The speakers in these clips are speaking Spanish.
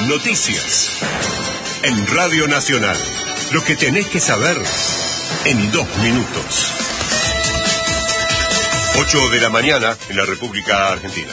Noticias. En Radio Nacional. Lo que tenés que saber en 2 minutos. 8 de la mañana en la República Argentina.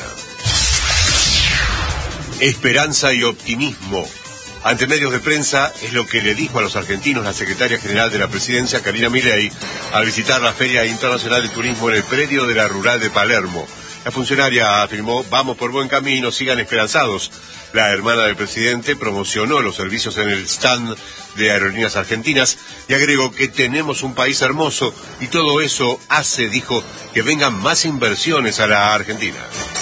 Esperanza y optimismo ante medios de prensa es lo que le dijo a los argentinos la secretaria general de la Presidencia, Karina Milei, al visitar la Feria Internacional de Turismo en el predio de la Rural de Palermo. La funcionaria afirmó: vamos por buen camino, sigan esperanzados. La hermana del presidente promocionó los servicios en el stand de Aerolíneas Argentinas y agregó que tenemos un país hermoso y todo eso hace, dijo, que vengan más inversiones a la Argentina.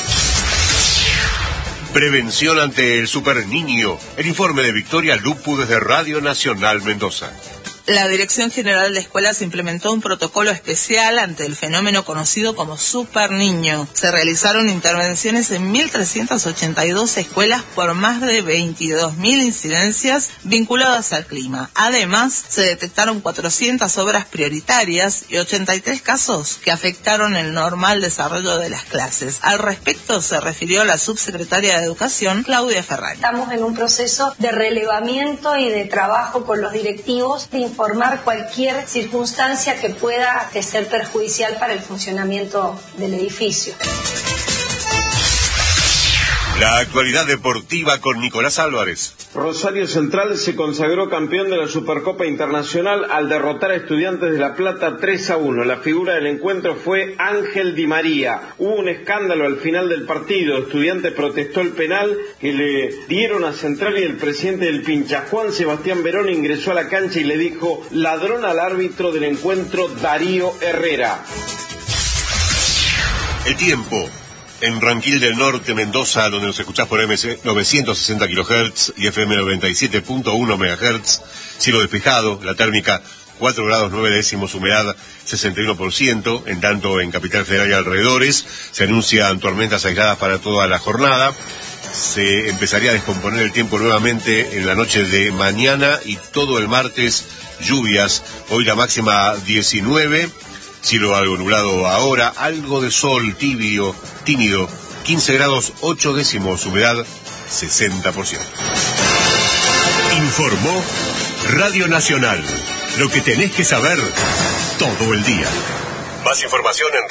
Prevención ante el superniño. El informe de Victoria Lupu desde Radio Nacional Mendoza. La Dirección General de Escuelas implementó un protocolo especial ante el fenómeno conocido como superniño. Se realizaron intervenciones en 1.382 escuelas por más de 22.000 incidencias vinculadas al clima. Además, se detectaron 400 obras prioritarias y 83 casos que afectaron el normal desarrollo de las clases. Al respecto, se refirió la subsecretaria de Educación, Claudia Ferrari. Estamos en un proceso de relevamiento y de trabajo con los directivos, de informar cualquier circunstancia que pueda ser perjudicial para el funcionamiento del edificio. La actualidad deportiva con Nicolás Álvarez. Rosario Central se consagró campeón de la Supercopa Internacional al derrotar a Estudiantes de La Plata 3-1. La figura del encuentro fue Ángel Di María. Hubo un escándalo al final del partido. Estudiantes protestó el penal que le dieron a Central y el presidente del Pincha, Juan Sebastián Verón, ingresó a la cancha y le dijo ladrón al árbitro del encuentro, Darío Herrera. El tiempo. En Ranquil del Norte, Mendoza, donde nos escuchás por MC 960 kHz y FM 97.1 MHz, cielo despejado, la térmica 4 grados 9 décimos, humedad 61%, en tanto en Capital Federal y alrededores se anuncian tormentas aisladas para toda la jornada. Se empezaría a descomponer el tiempo nuevamente en la noche de mañana y todo el martes lluvias. Hoy la máxima 19, cielo algo nublado ahora, algo de sol tibio, tímido, 15 grados 8 décimos, humedad 60%. Informó Radio Nacional. Lo que tenés que saber todo el día. Más información en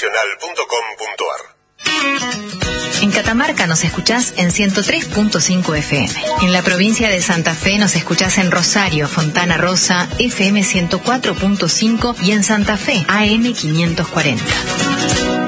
radionacional.com.ar. En Catamarca nos escuchás en 103.5 FM. En la provincia de Santa Fe nos escuchás en Rosario, Fontana Rosa, FM 104.5 y en Santa Fe, AM 540.